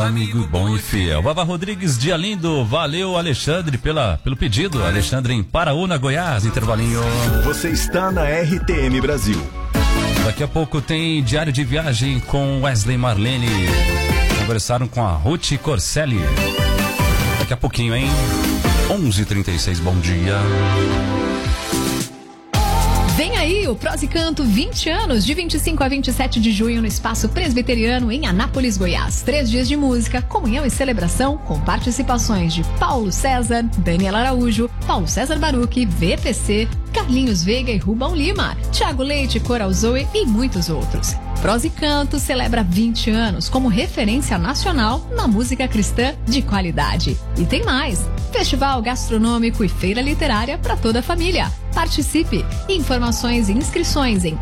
amigo bom e fiel. Vava Rodrigues, dia lindo. Valeu, Alexandre, pelo pedido. Alexandre em Paraúna, Goiás, intervalinho. Você está na RTM Brasil. Daqui a pouco tem diário de viagem com Wesley e Marlene. Conversaram com a Ruth Corselli. Daqui a pouquinho, hein? 11h36, bom dia. Vem aí o Prós e Canto 20 anos, de 25 a 27 de junho no Espaço Presbiteriano em Anápolis, Goiás. 3 dias de música, comunhão e celebração com participações de Paulo César, Daniela Araújo, Paulo César Baruch, VPC, Carlinhos Veiga e Rubão Lima, Thiago Leite, Coral Zoe e muitos outros. Prós e Canto celebra 20 anos como referência nacional na música cristã de qualidade. E tem mais! Festival gastronômico e feira literária para toda a família. Participe! Informações e inscrições em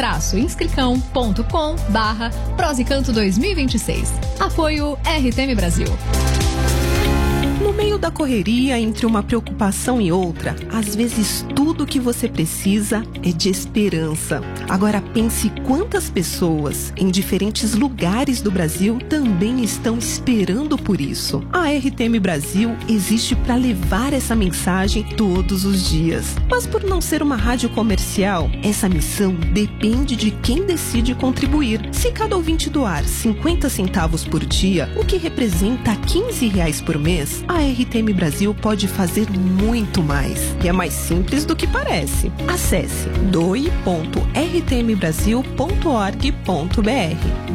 e-inscricão.com/Prós e Canto 2026. Apoio RTM Brasil. No meio da correria, entre uma preocupação e outra, às vezes tudo que você precisa é de esperança. Agora pense quantas pessoas em diferentes lugares do Brasil também estão esperando por isso. A RTM Brasil existe para levar essa mensagem todos os dias. Mas por não ser uma rádio comercial, essa missão depende de quem decide contribuir. Se cada ouvinte doar 50 centavos por dia, o que representa R$15 por mês, a RTM Brasil pode fazer muito mais. E é mais simples do que parece. Acesse doe.rtmbrasil.org.br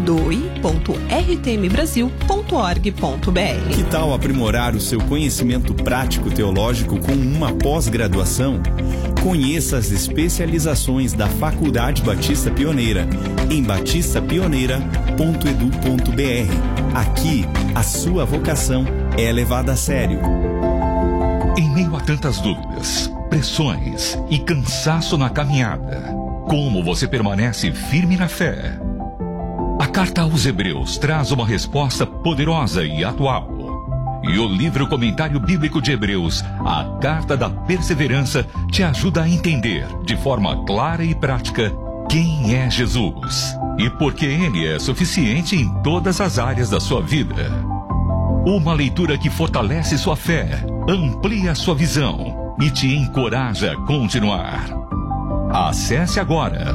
doe.rtmbrasil.org.br. Que tal aprimorar o seu conhecimento prático teológico com uma pós-graduação? Conheça as especializações da Faculdade Batista Pioneira em batistapioneira.edu.br. Aqui, a sua vocação é levada a sério. Em meio a tantas dúvidas, pressões e cansaço na caminhada, como você permanece firme na fé? A carta aos Hebreus traz uma resposta poderosa e atual. E o livro Comentário Bíblico de Hebreus, a Carta da Perseverança, te ajuda a entender, de forma clara e prática, quem é Jesus e por que Ele é suficiente em todas as áreas da sua vida. Uma leitura que fortalece sua fé, amplia sua visão e te encoraja a continuar. Acesse agora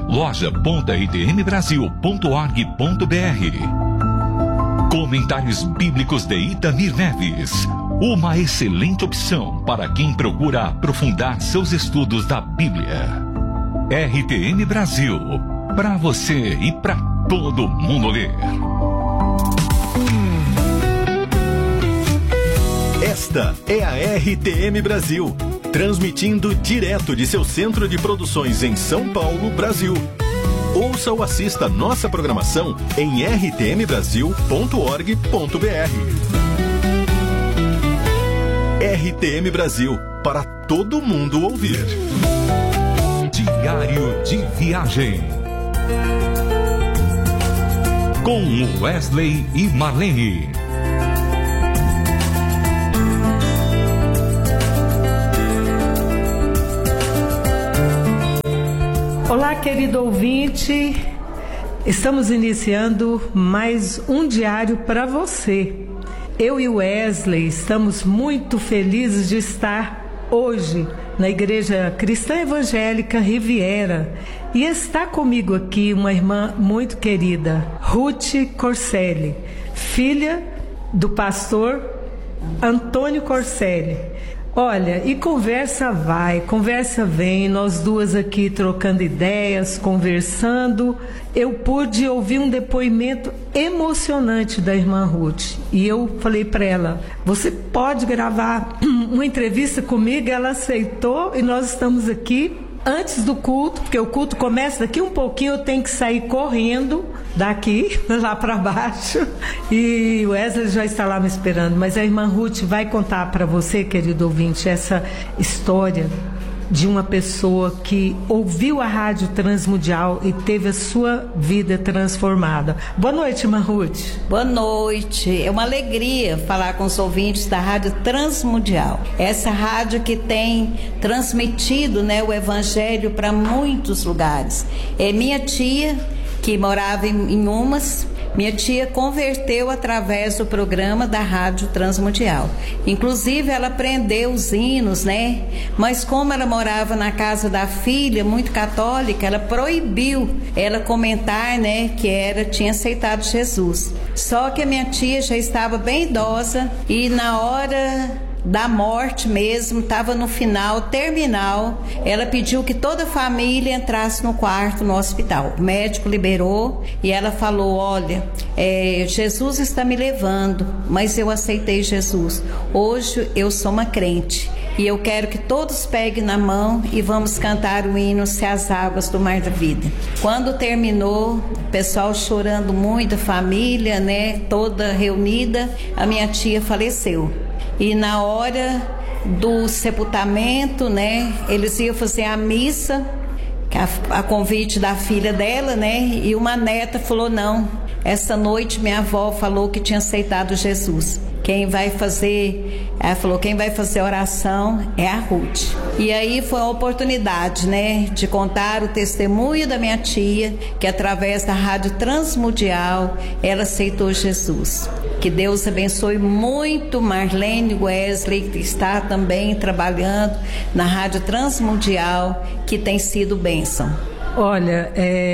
loja.rtmbrasil.org.br. Comentários Bíblicos de Itamir Neves. Uma excelente opção para quem procura aprofundar seus estudos da Bíblia. RTM Brasil. Para você e para todo mundo ler. Esta é a RTM Brasil, transmitindo direto de seu centro de produções em São Paulo, Brasil. Ouça ou assista nossa programação em rtmbrasil.org.br. RTM Brasil, para todo mundo ouvir. Diário de Viagem com Wesley e Marlene. Olá, querido ouvinte, estamos iniciando mais um diário para você. Eu e o Wesley estamos muito felizes de estar hoje na Igreja Cristã Evangélica Riviera e está comigo aqui uma irmã muito querida, Ruth Corselli, filha do pastor Antônio Corselli. Olha, e conversa vai, conversa vem, nós duas aqui trocando ideias, conversando. Eu pude ouvir um depoimento emocionante da irmã Ruth. E eu falei para ela, você pode gravar uma entrevista comigo? Ela aceitou e nós estamos aqui antes do culto, porque o culto começa daqui um pouquinho, eu tenho que sair correndo daqui, lá para baixo, e o Wesley já está lá me esperando, mas a irmã Ruth vai contar para você, querido ouvinte, essa história de uma pessoa que ouviu a Rádio Transmundial e teve a sua vida transformada. Boa noite, irmã Ruth. Boa noite. É uma alegria falar com os ouvintes da Rádio Transmundial. Essa rádio que tem transmitido, o Evangelho para muitos lugares. É minha tia que morava em Umas. Minha tia converteu através do programa da Rádio Transmundial. Inclusive, ela aprendeu os hinos, né? Mas como ela morava na casa da filha, muito católica, ela proibiu ela comentar, né, que tinha aceitado Jesus. Só que a minha tia já estava bem idosa e na hora da morte mesmo, estava no final, terminal, ela pediu que toda a família entrasse no quarto no hospital. O médico liberou e ela falou: olha, Jesus está me levando, mas eu aceitei Jesus. Hoje eu sou uma crente e eu quero que todos peguem na mão e vamos cantar o hino Se as Águas do Mar da Vida. Quando terminou, o pessoal chorando muito, a família, né, toda reunida, a minha tia faleceu. E na hora do sepultamento, né, eles iam fazer a missa, a convite da filha dela, né, e uma neta falou: não, essa noite minha avó falou que tinha aceitado Jesus. Ela falou, quem vai fazer a oração é a Ruth. E aí foi a oportunidade, né, de contar o testemunho da minha tia, que através da Rádio Transmundial, ela aceitou Jesus. Que Deus abençoe muito Marlene Wesley, que está também trabalhando na Rádio Transmundial, que tem sido bênção. Olha,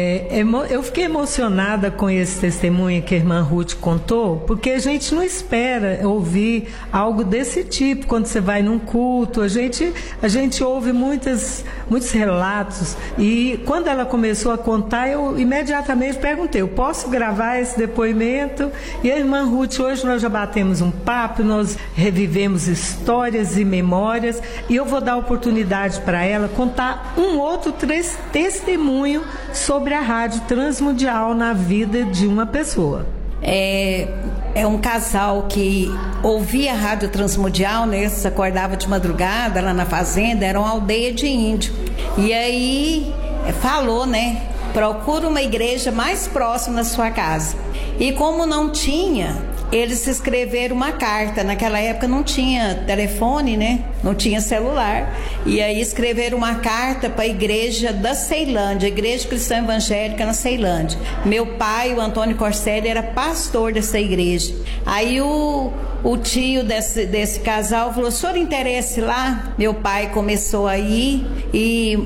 eu fiquei emocionada com esse testemunho que a irmã Ruth contou, porque a gente não espera ouvir algo desse tipo quando você vai num culto. A gente ouve muitos relatos, e quando ela começou a contar, eu imediatamente perguntei: eu posso gravar esse depoimento? E a irmã Ruth, hoje nós já batemos um papo, nós revivemos histórias e memórias, e eu vou dar oportunidade para ela contar um outro testemunho sobre a Rádio Transmundial na vida de uma pessoa. É um casal que ouvia a Rádio Transmundial, né? Se acordava de madrugada lá na fazenda, era uma aldeia de índio. E aí falou, né? Procura uma igreja mais próxima da sua casa. E como não tinha, eles escreveram uma carta. Naquela época não tinha telefone, né? Não tinha celular. E aí escreveram uma carta para a igreja da Ceilândia, a Igreja Cristã Evangélica na Ceilândia. Meu pai, o Antônio Corselli, era pastor dessa igreja. Aí o tio desse casal falou: o senhor interessa lá? Meu pai começou a ir, e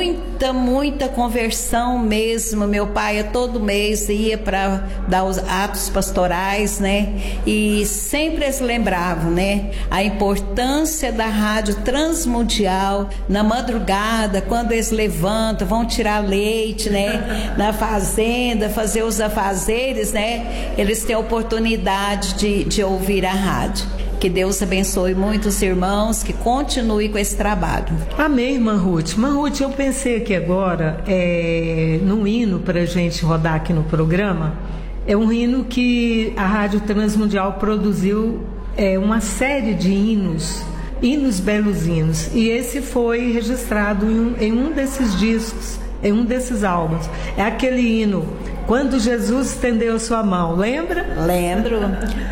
muita conversão mesmo. Meu pai todo mês ia para dar os atos pastorais, né? E sempre eles lembravam, né, a importância da Rádio Transmundial na madrugada, quando eles levantam, vão tirar leite, né, na fazenda, fazer os afazeres, né, eles têm a oportunidade de ouvir a rádio. Que Deus abençoe muitos irmãos, que continue com esse trabalho. Amém, irmã Ruth. Irmã Ruth, eu pensei aqui agora num hino para a gente rodar aqui no programa. É um hino que a Rádio Transmundial produziu, uma série de hinos belos hinos. E esse foi registrado em um desses discos, em um desses álbuns. É aquele hino, Quando Jesus Estendeu Sua Mão. Lembra? Lembro.